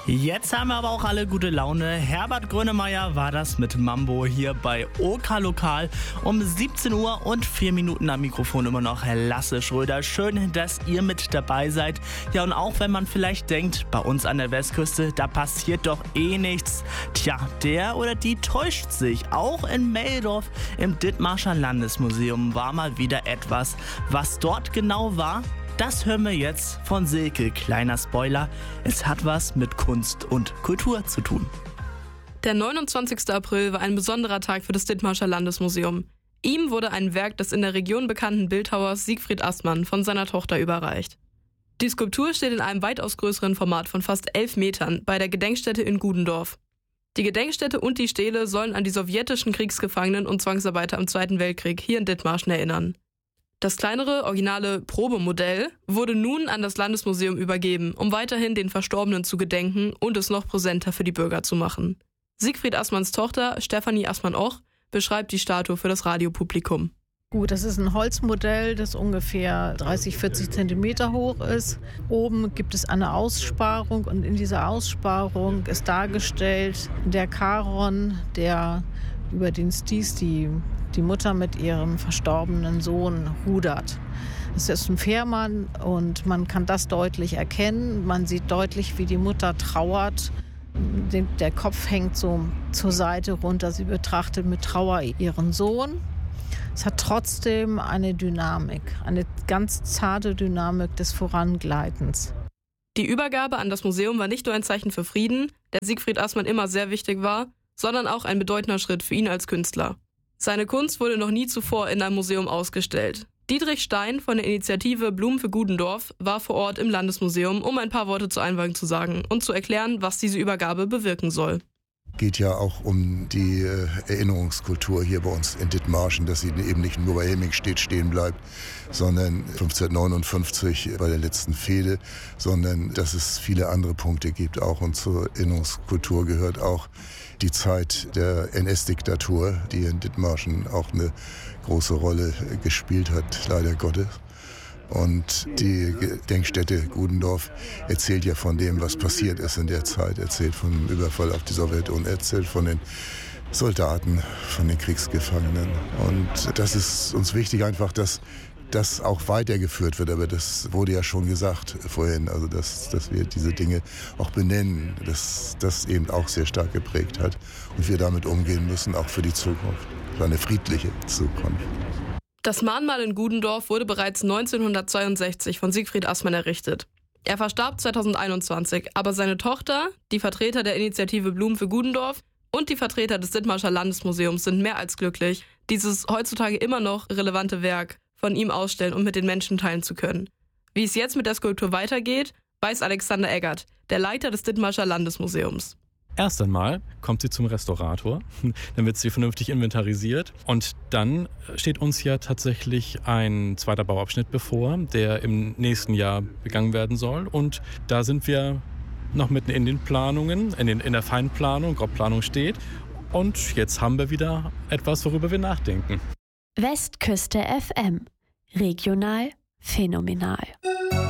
Jetzt haben wir aber auch alle gute Laune. Herbert Grönemeyer war das mit Mambo hier bei OK Lokal um 17 Uhr und 4 Minuten am Mikrofon immer noch Lasse Schröder. Schön, dass ihr mit dabei seid. Ja, und auch wenn man vielleicht denkt, bei uns an der Westküste, da passiert doch eh nichts. Tja, der oder die täuscht sich. Auch in Meldorf im Dithmarscher Landesmuseum war mal wieder etwas. Was dort genau war, das hören wir jetzt von Silke. Kleiner Spoiler, es hat was mit Kunst und Kultur zu tun. Der 29. April war ein besonderer Tag für das Dithmarscher Landesmuseum. Ihm wurde ein Werk des in der Region bekannten Bildhauers Siegfried Assmann von seiner Tochter überreicht. Die Skulptur steht in einem weitaus größeren Format von fast 11 Metern bei der Gedenkstätte in Gudendorf. Die Gedenkstätte und die Stele sollen an die sowjetischen Kriegsgefangenen und Zwangsarbeiter im Zweiten Weltkrieg hier in Dithmarschen erinnern. Das kleinere, originale Probemodell wurde nun an das Landesmuseum übergeben, um weiterhin den Verstorbenen zu gedenken und es noch präsenter für die Bürger zu machen. Siegfried Assmanns Tochter, Stefanie Assmann-Och, beschreibt die Statue für das Radiopublikum. Gut, das ist ein Holzmodell, das ungefähr 30-40 Zentimeter hoch ist. Oben gibt es eine Aussparung und in dieser Aussparung ist dargestellt der Charon, der über den Sties die Mutter mit ihrem verstorbenen Sohn rudert. Es ist ein Fährmann und man kann das deutlich erkennen. Man sieht deutlich, wie die Mutter trauert. Der Kopf hängt so zur Seite runter. Sie betrachtet mit Trauer ihren Sohn. Es hat trotzdem eine Dynamik, eine ganz zarte Dynamik des Vorangleitens. Die Übergabe an das Museum war nicht nur ein Zeichen für Frieden, der Siegfried Assmann immer sehr wichtig war, sondern auch ein bedeutender Schritt für ihn als Künstler. Seine Kunst wurde noch nie zuvor in einem Museum ausgestellt. Dietrich Stein von der Initiative Blumen für Gudendorf war vor Ort im Landesmuseum, um ein paar Worte zur Einweihung zu sagen und zu erklären, was diese Übergabe bewirken soll. Geht ja auch um die Erinnerungskultur hier bei uns in Dithmarschen, dass sie eben nicht nur bei Hemmingstedt stehen bleibt, sondern 1559 bei der letzten Fehde, sondern dass es viele andere Punkte gibt auch. Und zur Erinnerungskultur gehört auch die Zeit der NS-Diktatur, die in Dithmarschen auch eine große Rolle gespielt hat, leider Gottes. Und die Gedenkstätte Gudendorf erzählt ja von dem, was passiert ist in der Zeit, erzählt von dem Überfall auf die Sowjetunion, erzählt von den Soldaten, von den Kriegsgefangenen. Und das ist uns wichtig einfach, dass das auch weitergeführt wird. Aber das wurde ja schon gesagt vorhin, also dass wir diese Dinge auch benennen, dass das eben auch sehr stark geprägt hat. Und wir damit umgehen müssen, auch für die Zukunft, für eine friedliche Zukunft. Das Mahnmal in Gudendorf wurde bereits 1962 von Siegfried Assmann errichtet. Er verstarb 2021, aber seine Tochter, die Vertreter der Initiative Blumen für Gudendorf und die Vertreter des Dithmarscher Landesmuseums sind mehr als glücklich, dieses heutzutage immer noch relevante Werk von ihm ausstellen und mit den Menschen teilen zu können. Wie es jetzt mit der Skulptur weitergeht, weiß Alexander Eggert, der Leiter des Dithmarscher Landesmuseums. Erst einmal kommt sie zum Restaurator, dann wird sie vernünftig inventarisiert und dann steht uns ja tatsächlich ein zweiter Bauabschnitt bevor, der im nächsten Jahr begangen werden soll. Und da sind wir noch mitten in den Planungen, in der Feinplanung, Grobplanung steht. Und jetzt haben wir wieder etwas, worüber wir nachdenken. Westküste FM. Regional phänomenal.